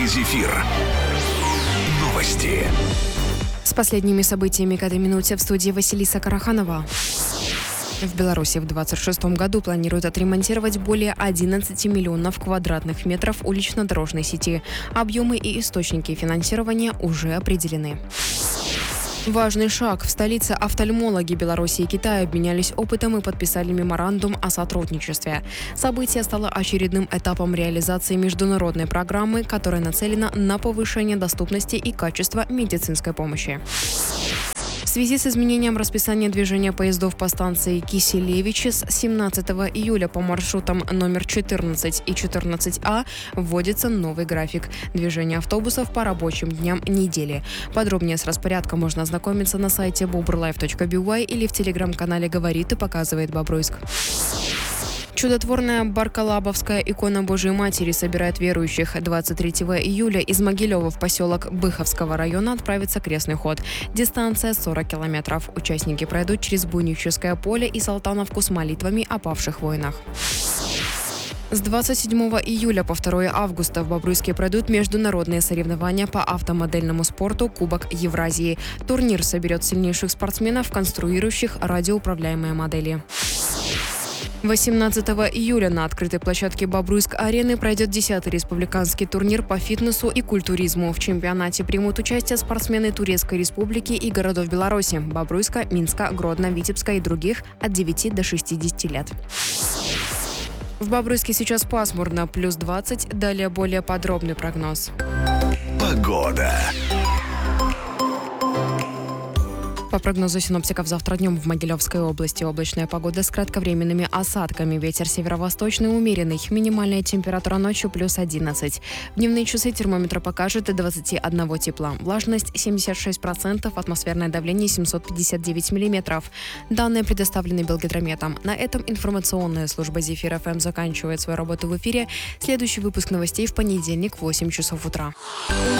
Зефир. Новости. С последними событиями к этой минуте в студии Василиса Караханова. В Беларуси в 2026 году планируют отремонтировать более 11 миллионов квадратных метров улично-дорожной сети. Объемы и источники финансирования уже определены. Важный шаг. В столице офтальмологи Беларуси и Китая обменялись опытом и подписали меморандум о сотрудничестве. Событие стало очередным этапом реализации международной программы, которая нацелена на повышение доступности и качества медицинской помощи. В связи с изменением расписания движения поездов по станции Киселевичи с 17 июля по маршрутам номер 14 и 14А вводится новый график движения автобусов по рабочим дням недели. Подробнее с распорядком можно ознакомиться на сайте bobrlife.by или в телеграм-канале «Говорит и показывает Бобруйск». Чудотворная Баркалабовская икона Божией Матери собирает верующих. 23 июля из Могилева в поселок Быховского района отправится крестный ход. Дистанция 40 километров. Участники пройдут через Буйническое поле и Салтановку с молитвами о павших воинах. С 27 июля по 2 августа в Бобруйске пройдут международные соревнования по автомодельному спорту «Кубок Евразии». Турнир соберет сильнейших спортсменов, конструирующих радиоуправляемые модели. 18 июля на открытой площадке Бобруйск-арены пройдет 10-й республиканский турнир по фитнесу и культуризму. В чемпионате примут участие спортсмены Турецкой Республики и городов Беларуси – Бобруйска, Минска, Гродно, Витебска и других от 9 до 60 лет. В Бобруйске сейчас пасмурно, плюс 20. Далее более подробный прогноз. Погода. По прогнозу синоптиков, завтра днем в Могилевской области облачная погода с кратковременными осадками. Ветер северо-восточный умеренный. Минимальная температура ночью плюс 11. В дневные часы термометр покажет до 21 тепла. Влажность 76%, атмосферное давление 759 миллиметров. Данные предоставлены Белгидрометом. На этом информационная служба Зефир ФМ заканчивает свою работу в эфире. Следующий выпуск новостей в понедельник в 8 часов утра.